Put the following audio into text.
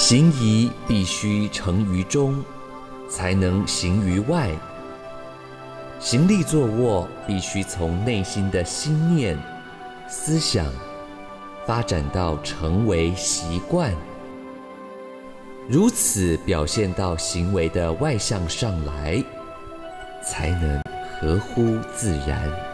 行仪必须成于中，才能行于外。行立坐卧必须从内心的心念、思想发展到成为习惯，如此表现到行为的外向上来，才能合乎自然。